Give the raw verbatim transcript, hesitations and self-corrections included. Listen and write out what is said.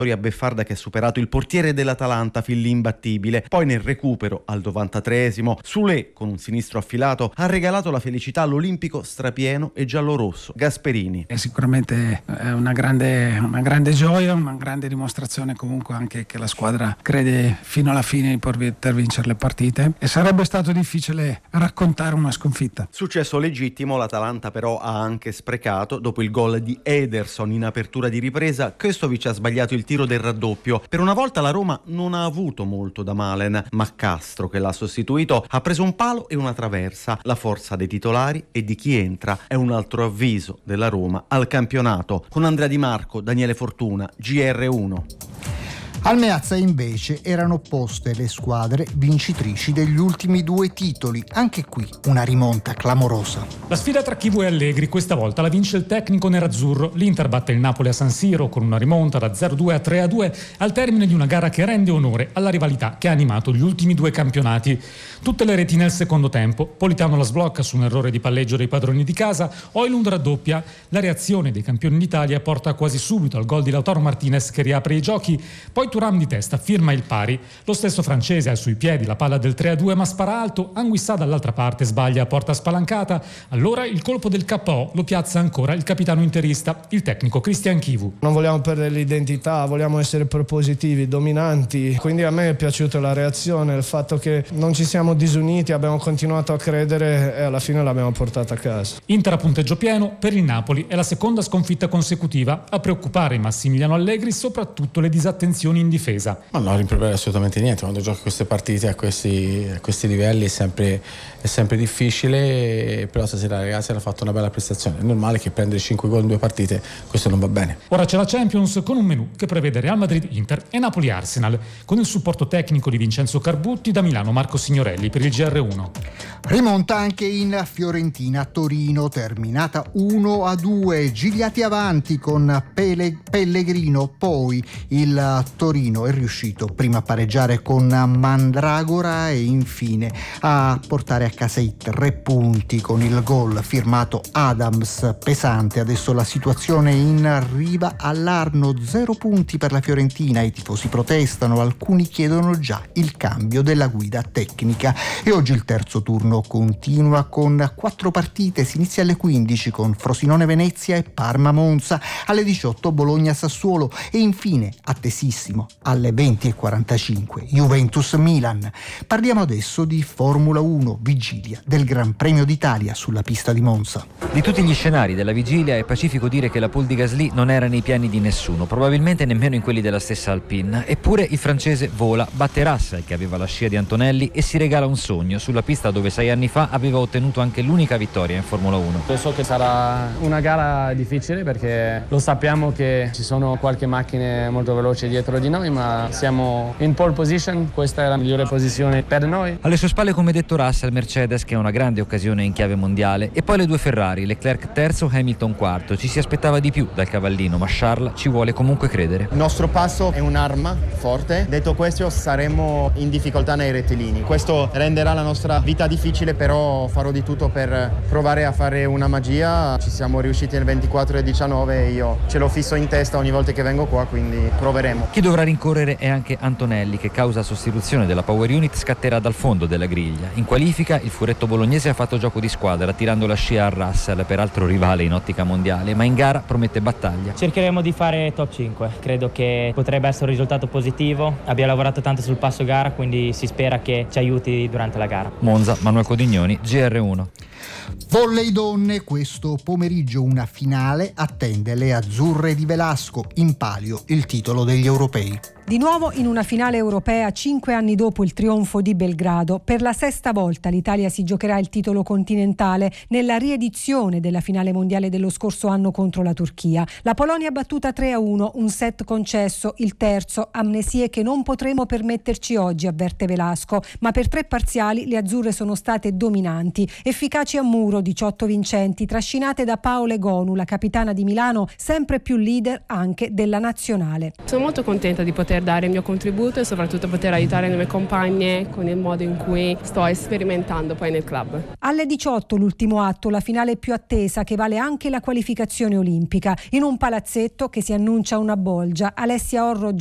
a Beffarda che ha superato il portiere dell'Atalanta Phil l'imbattibile. Poi nel recupero al novantatreesimo Soulé con un sinistro affilato ha regalato la felicità all'Olimpico strapieno e giallorosso. Gasperini: è sicuramente una grande, una grande gioia, una grande dimostrazione comunque anche che la squadra crede fino alla fine di poter vincere le partite, e sarebbe stato difficile raccontare una sconfitta. Successo legittimo, l'Atalanta però ha anche sprecato. Dopo il gol di Ederson in apertura di ripresa, Krstovic ha sbagliato il tiro del raddoppio. Per una volta la Roma non ha avuto molto da Malen, ma Castro, che l'ha sostituito, ha preso un palo e una traversa. La forza dei titolari e di chi entra è un altro avviso della Roma al campionato. Con Andrea Di Marco, Daniele Fortuna, G R uno. Al Meazza invece erano poste le squadre vincitrici degli ultimi due titoli. Anche qui una rimonta clamorosa. La sfida tra Chievo e Allegri questa volta la vince il tecnico nerazzurro. L'Inter batte il Napoli a San Siro con una rimonta da zero due a tre a due al termine di una gara che rende onore alla rivalità che ha animato gli ultimi due campionati. Tutte le reti nel secondo tempo. Politano la sblocca su un errore di palleggio dei padroni di casa. Højlund raddoppia. La reazione dei campioni d'Italia porta quasi subito al gol di Lautaro Martinez che riapre i giochi. Poi Thuram di testa firma il pari. Lo stesso francese ha sui piedi la palla del tre a due ma spara alto. Anguissà dall'altra parte sbaglia a porta spalancata. Allora il colpo del K O lo piazza ancora il capitano interista, il tecnico Christian Chivu. Non vogliamo perdere l'identità, vogliamo essere propositivi, dominanti. Quindi a me è piaciuta la reazione, il fatto che non ci siamo disuniti, abbiamo continuato a credere e alla fine l'abbiamo portata a casa. Inter a punteggio pieno. Per il Napoli è la seconda sconfitta consecutiva. A preoccupare Massimiliano Allegri soprattutto le disattenzioni in difesa. Ma no, rimproverare assolutamente niente. Quando giochi queste partite a questi, a questi livelli è sempre, è sempre difficile, però stasera la ragazza ha fatto una bella prestazione. È normale che prendere cinque gol in due partite questo non va bene. Ora c'è la Champions con un menù che prevede Real Madrid-Inter e Napoli-Arsenal, con il supporto tecnico di Vincenzo Carbutti, da Milano Marco Signorelli per il G R uno. Rimonta anche in Fiorentina-Torino, terminata uno a due, Gigliati avanti con Pele- Pellegrino, poi il Torino è riuscito prima a pareggiare con Mandragora e infine a portare a casa i tre punti con il gol firmato Adams pesante. Adesso la situazione in riva all'Arno, zero punti per la Fiorentina, i tifosi protestano, alcuni chiedono già il cambio della guida tecnica e oggi il terzo turno continua con quattro partite. Si inizia alle quindici con Frosinone Venezia e Parma Monza, alle diciotto Bologna Sassuolo e infine attesissimo alle venti e quarantacinque Juventus Milan. Parliamo adesso di Formula uno, vigilia del Gran Premio d'Italia sulla pista di Monza. Di tutti gli scenari della vigilia è pacifico dire che la pole di Gasly non era nei piani di nessuno, probabilmente nemmeno in quelli della stessa Alpine. Eppure il francese vola, batte Russell che aveva la scia di Antonelli e si regala un sogno sulla pista dove sei anni fa aveva ottenuto anche l'unica vittoria in Formula uno. Io so che sarà una gara difficile perché lo sappiamo che ci sono qualche macchine molto veloci dietro di noi, ma siamo in pole position, questa è la migliore posizione per noi. Alle sue spalle, come detto, Russell, Mercedes che è una grande occasione in chiave mondiale e poi le due Ferrari, Leclerc terzo, Hamilton quarto. Ci si aspettava di più dal cavallino, ma Charles ci vuole comunque credere. Il nostro passo è un'arma forte, detto questo saremo in difficoltà nei rettilini, questo renderà la nostra vita difficile, però farò di tutto per provare a fare una magia. Ci siamo riusciti nel ventiquattro e diciannove e io ce l'ho fisso in testa ogni volta che vengo qua, quindi proveremo. Chi dovrà rincorrere è anche Antonelli che, causa sostituzione della power unit, scatterà dal fondo della griglia. In qualifica il furetto bolognese ha fatto gioco di squadra tirando la scia a Russell, peraltro rivale in ottica mondiale, ma in gara promette battaglia. Cercheremo di fare top cinque, credo che potrebbe essere un risultato positivo, abbiamo lavorato tanto sul passo gara, quindi si spera che ci aiuti durante la gara. Monza, Manuel Codignoni, G R uno. Volley donne, questo pomeriggio una finale attende le azzurre di Velasco, in palio il titolo degli europei. Di nuovo in una finale europea cinque anni dopo il trionfo di Belgrado. Per la sesta volta l'Italia si giocherà il titolo continentale nella riedizione della finale mondiale dello scorso anno contro la Turchia. La Polonia ha battuta tre a uno, un set concesso, il terzo, amnesie che non potremo permetterci oggi, avverte Velasco, ma per tre parziali le azzurre sono state dominanti, efficaci a muro, diciotto vincenti, trascinate da Paola Egonu, la capitana di Milano, sempre più leader anche della nazionale. Sono molto contenta di poter poter dare il mio contributo e soprattutto poter aiutare le mie compagne con il modo in cui sto sperimentando poi nel club. Alle diciotto l'ultimo atto, la finale più attesa che vale anche la qualificazione olimpica. In un palazzetto che si annuncia una bolgia, Alessia Orro